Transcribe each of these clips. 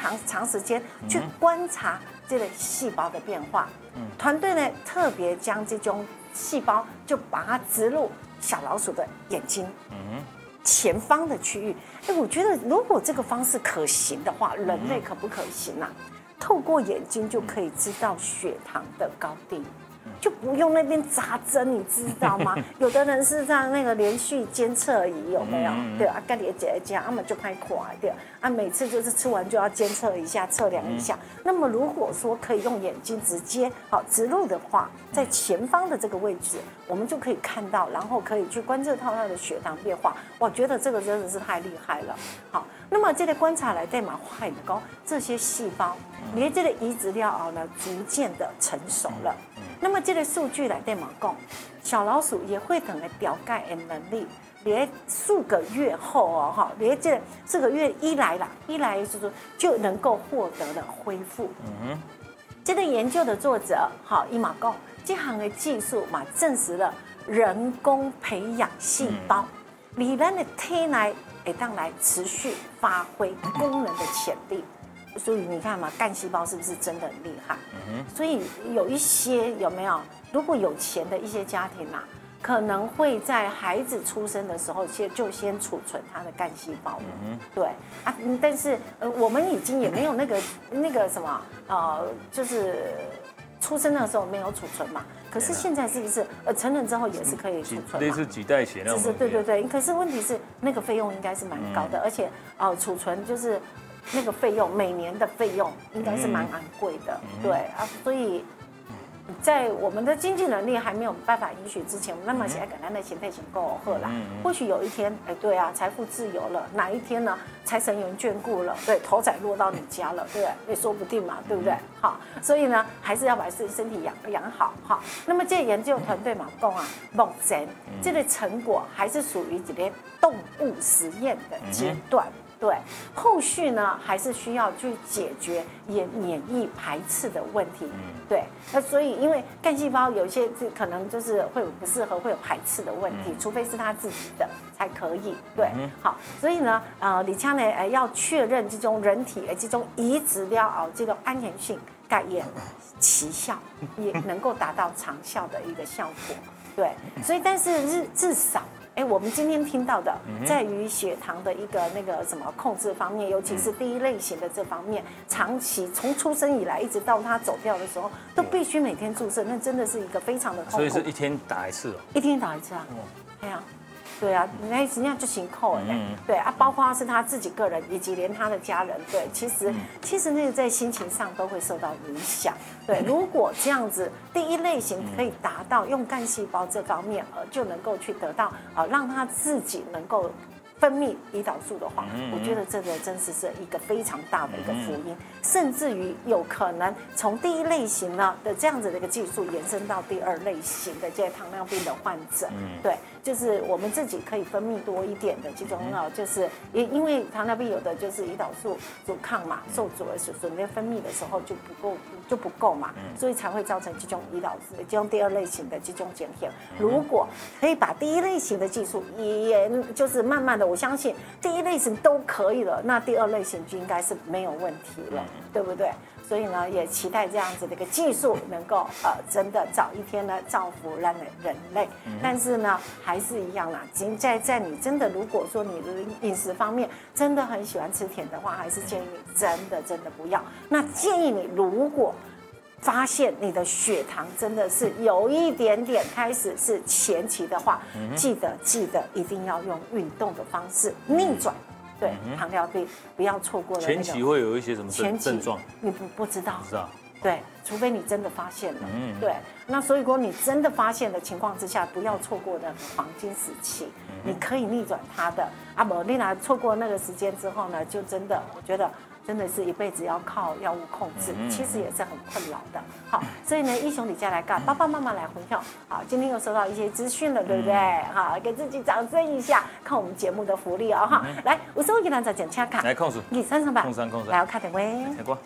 长时间去观察这个细胞的变化。团队呢特别将这种细胞就把它植入小老鼠的眼睛前方的区域。我觉得如果这个方式可行的话，人类可不可行啊？透过眼睛就可以知道血糖的高低。就不用那边扎针，你知道吗？有的人是在那个连续监测仪，有没有？对啊，跟你讲，他们就拍垮对啊，每次就是吃完就要监测一下，测量一下。那么如果说可以用眼睛直接植入的话，在前方的这个位置，我们就可以看到，然后可以去观测到它的血糖变化。我觉得这个真的是太厉害了。好，那么这个观察来对嘛，坏的高这些细胞，连这个移植了后呢，逐渐的成熟了。那么这个数据来对嘛讲，小老鼠也会等的调钙的能力，连数个月后哦哈，连这个月一来就能够获得了恢复。这个研究的作者好伊玛讲，这项的技术嘛证实了人工培养细胞，让咱的体内会当来持续发挥功能的潜力。所以你看嘛，干细胞是不是真的很厉害？所以有一些有没有？如果有钱的一些家庭啊，可能会在孩子出生的时候就先储存他的干细胞了。对啊，但是我们已经也没有那个什么就是出生的时候没有储存嘛。可是现在是不是成人之后也是可以储存嘛？ 类似几代血那种。 对。可是问题是那个费用应该是蛮高的，而且储存就是。那个费用每年的费用应该是蛮昂贵的，对啊，所以在我们的经济能力还没有办法允许之前，那么现在可能的钱费钱够喝啦。或许有一天，对啊，财富自由了，哪一天呢？财神爷眷顾了，对，头彩落到你家了，对不对？也说不定嘛，对不对？好，所以呢，还是要把身体养好哈。那么这研究团队嘛讲啊，目前这个成果还是属于一个动物实验的阶段。对，后续呢还是需要去解决免疫排斥的问题。对，那所以因为干细胞有一些可能就是会有不适合，会有排斥的问题，除非是他自己的才可以。对，好，所以呢，李强呢要确认这种人体这种移植了这种安全性、改验奇效，也能够达到长效的一个效果。对，所以但是至少。我们今天听到的，在于血糖的一个那个什么控制方面，尤其是第一类型的这方面，长期从出生以来一直到他走掉的时候，都必须每天注射，那真的是一个非常的痛苦。 所以是一天打一次哦。 一天打一次啊？哎呀。对啊，那实际上就行扣了。对啊，包括是他自己个人，以及连他的家人。对，其实那个在心情上都会受到影响。对，如果这样子，第一类型可以达到用干细胞这方面，就能够去得到让他自己能够分泌胰岛素的话，我觉得这个真是一个非常大的一个福音，甚至于有可能从第一类型呢的这样子的一个技术延伸到第二类型的这些糖尿病的患者。对，就是我们自己可以分泌多一点的这种就是因为糖尿病有的就是胰岛素阻抗嘛，受阻的准备分泌的时候就不够嘛，所以才会造成这种胰岛素这种第二类型的这种减轻。如果可以把第一类型的技术也就是慢慢的，我相信第一类型都可以了，那第二类型就应该是没有问题了，对不对？所以呢，也期待这样子的一个技术能够真的早一天呢造福人类。但是呢，还是一样啦，在你真的如果说你的饮食方面真的很喜欢吃甜的话，还是建议你真的不要。那建议你如果发现你的血糖真的是有一点点开始是前期的话，记得一定要用运动的方式逆转。对，糖尿病不要错过了。 前期会有一些什么症状？ 你不知道。 不知道。 对，除非你真的发现了。对，那所以如果你真的发现的情况之下，不要错过那个黄金时期，你可以逆转它的。不，你拿错过那个时间之后呢，就真的，我觉得真的是一辈子要靠药物控制，其实也是很困扰的。好，所以呢，英雄你家来干，爸爸妈妈来回票。好，今天又收到一些资讯了，对不对？好，给自己掌声一下，看我们节目的福利哦。哈，来，我收给大家讲卡， 来控诉， 你3上吧， 控3， 来我看点喂， 结果。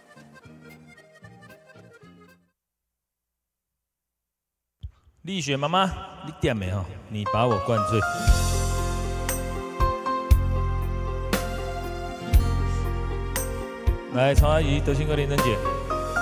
丽雪妈妈，你点没哈？你把我灌醉。 来，曹阿姨、德兴哥、林珍姐，